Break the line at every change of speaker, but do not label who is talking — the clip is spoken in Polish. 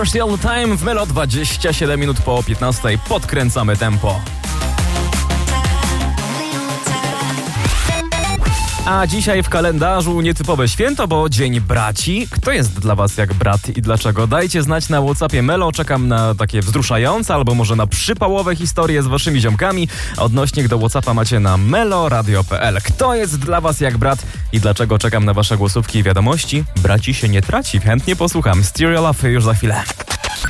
All the Time w Melo 27 minut po 15. Podkręcamy tempo. A dzisiaj w kalendarzu nietypowe święto, bo Dzień Braci. Kto jest dla was jak brat i dlaczego? Dajcie znać na WhatsAppie Melo. Czekam na takie wzruszające albo może na przypałowe historie z waszymi ziomkami. Odnośnik do WhatsAppa macie na meloradio.pl. Kto jest dla was jak brat i dlaczego? Czekam na wasze głosówki i wiadomości. Braci się nie traci. Chętnie posłucham. Stereo Love już za chwilę.